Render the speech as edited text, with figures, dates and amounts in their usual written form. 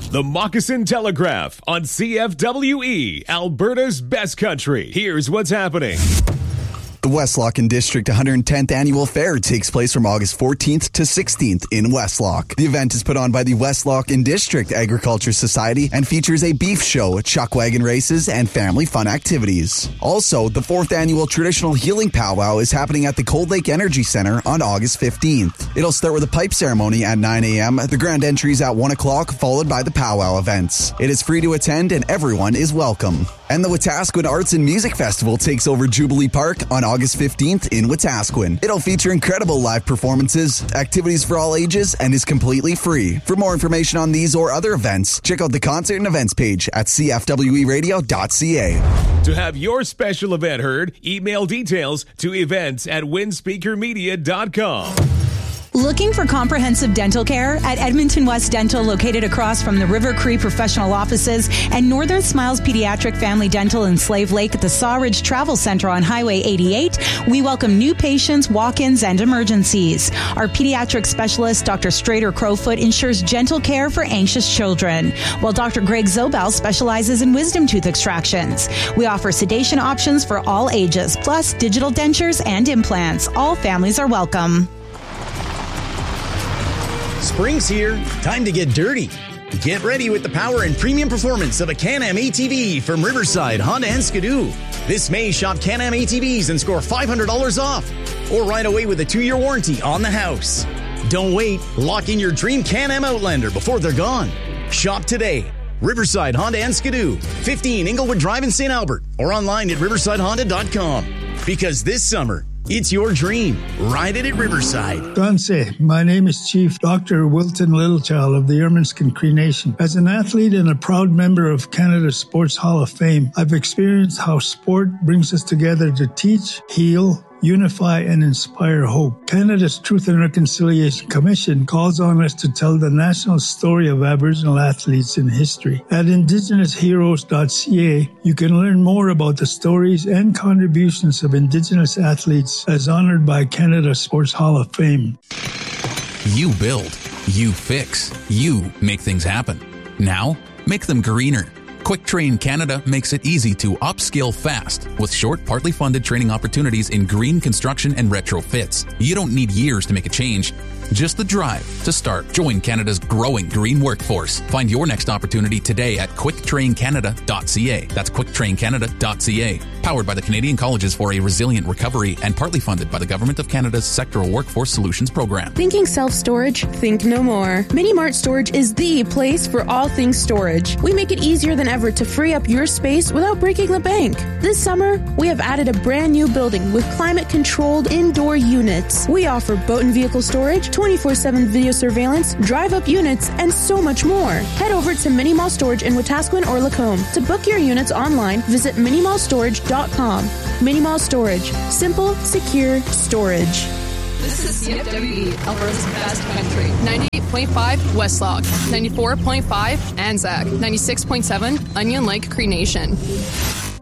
The Moccasin Telegraph on CFWE, Alberta's best country. Here's what's happening. The West Lockin District 110th Annual Fair takes place from August 14th to 16th in West Lock. The event is put on by the West Lockin District Agriculture Society and features a beef show, chuck wagon races, and family fun activities. Also, the 4th Annual Traditional Healing Powwow is happening at the Cold Lake Energy Center on August 15th. It'll start with a pipe ceremony at 9 a.m., the grand entry is at 1 o'clock, followed by the powwow events. It is free to attend and everyone is welcome. And the Wetaskiwin Arts and Music Festival takes over Jubilee Park on August 15th in Wetaskiwin. It'll feature incredible live performances, activities for all ages, and is completely free. For more information on these or other events, check out the concert and events page at cfweradio.ca. To have your special event heard, email details to events@windspeakermedia.com. Looking for comprehensive dental care? At Edmonton West Dental, located across from the River Cree Professional Offices and Northern Smiles Pediatric Family Dental in Slave Lake at the Sawridge Travel Center on Highway 88, we welcome new patients, walk-ins, and emergencies. Our pediatric specialist, Dr. Strader Crowfoot, ensures gentle care for anxious children, while Dr. Greg Zobel specializes in wisdom tooth extractions. We offer sedation options for all ages, plus digital dentures and implants. All families are welcome. Spring's here. Time to get dirty. Get ready with the power and premium performance of a Can-Am ATV from Riverside, Honda and Skidoo. This May, shop Can-Am ATVs and score $500 off. Or ride away with a 2-year warranty on the house. Don't wait. Lock in your dream Can-Am Outlander before they're gone. Shop today. Riverside, Honda and Skidoo. 15 Inglewood Drive in St. Albert. Or online at riversidehonda.com. Because this summer, it's your dream. Ride it at Riverside. Danse, my name is Chief Dr. Wilton Littlechild of the Ermineskin Cree Nation. As an athlete and a proud member of Canada's Sports Hall of Fame, I've experienced how sport brings us together to teach, heal, unify, and inspire hope. Canada's Truth and Reconciliation Commission calls on us to tell the national story of Aboriginal athletes in history. At IndigenousHeroes.ca, you can learn more about the stories and contributions of Indigenous athletes as honored by Canada's Sports Hall of Fame. You build, you fix, you make things happen. Now, make them greener. Quick Train Canada makes it easy to upskill fast with short, partly funded training opportunities in green construction and retrofits. You don't need years to make a change, just the drive to start. Join Canada's growing green workforce. Find your next opportunity today at quicktraincanada.ca. That's quicktraincanada.ca. Powered by the Canadian Colleges for a Resilient Recovery and partly funded by the Government of Canada's Sectoral Workforce Solutions Program. Thinking self-storage? Think no more. Mini Mart Storage is the place for all things storage. We make it easier than ever to free up your space without breaking the bank. This summer, we have added a brand new building with climate-controlled indoor units. We offer boat and vehicle storage, 24/7 video surveillance, drive-up units, and so much more. Head over to Mini Mall Storage in Wetaskiwin or Lacombe. To book your units online, visit minimallstorage.com. Mini Mall Storage. Simple, secure storage. This is CFWE, Alberta's best country. 98.5 Westlock, 94.5 Anzac, 96.7 Onion Lake Cree Nation.